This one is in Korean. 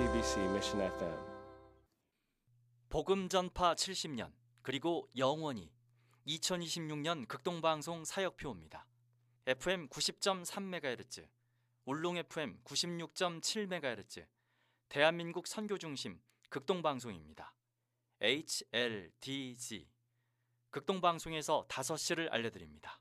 JTBC Mission FM. 복음 전파 70년 그리고 영원히 2026년 극동방송 사역표입니다. FM 90.3MHz, 울릉 FM 96.7MHz, 대한민국 선교중심 극동방송입니다. HLDG 극동방송에서 5시를 알려드립니다.